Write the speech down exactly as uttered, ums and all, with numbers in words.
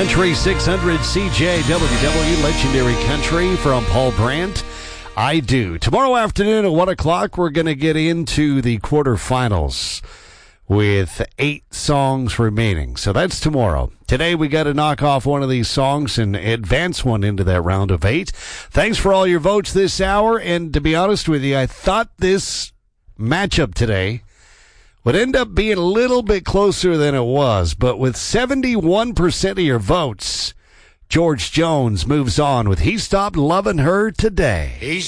Country six hundred C J W W, legendary country from Paul Brandt. I Do. Tomorrow afternoon at one o'clock, we're going to get into the quarterfinals with eight songs remaining. So that's tomorrow. Today we got to knock off one of these songs and advance one into that round of eight. Thanks for all your votes this hour. And to be honest with you, I thought this matchup today would end up being a little bit closer than it was. But with seventy-one percent of your votes, George Jones moves on with He Stopped Loving Her Today. He's